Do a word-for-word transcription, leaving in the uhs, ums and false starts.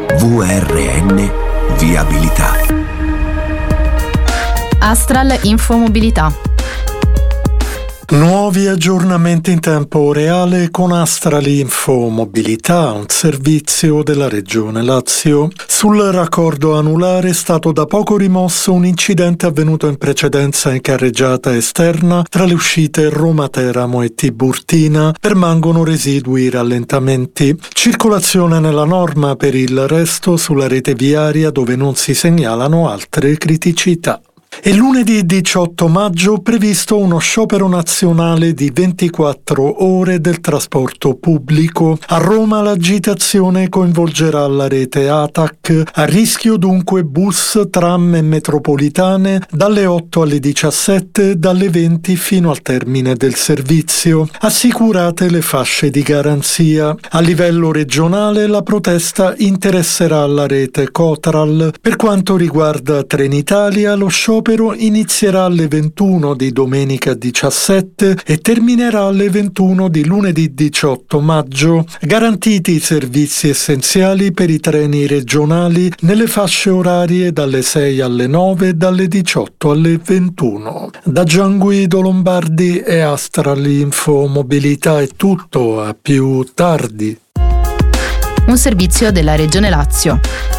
V R N Viabilità. Astral Infomobilità. Nuovi aggiornamenti in tempo reale con Astral Infomobilità, un servizio della Regione Lazio. Sul raccordo anulare è stato da poco rimosso un incidente avvenuto in precedenza in carreggiata esterna tra le uscite Roma-Teramo e Tiburtina. Permangono residui rallentamenti. Circolazione nella norma per il resto sulla rete viaria dove non si segnalano altre criticità. E lunedì diciotto maggio previsto uno sciopero nazionale di ventiquattro ore del trasporto pubblico. A Roma l'agitazione coinvolgerà la rete A T A C, a rischio dunque bus, tram e metropolitane dalle otto alle diciassette, dalle venti fino al termine del servizio. Assicurate le fasce di garanzia. A livello regionale la protesta interesserà la rete Cotral. Per quanto riguarda Trenitalia, lo sciopero inizierà alle ventuno di domenica diciassette e terminerà alle ventuno di lunedì diciotto maggio. Garantiti i servizi essenziali per i treni regionali nelle fasce orarie dalle sei alle nove e dalle diciotto alle ventuno. Da Gianguido Lombardi e Astral Infomobilità è tutto, a più tardi. Un servizio della Regione Lazio.